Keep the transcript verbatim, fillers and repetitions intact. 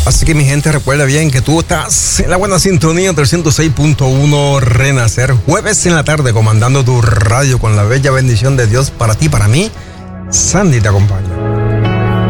Así que mi gente, recuerda bien que tú estás en la buena sintonía trescientos seis punto uno Renacer. Jueves en la tarde, comandando tu radio con la bella bendición de Dios para ti, para mí. Sandy te acompaña.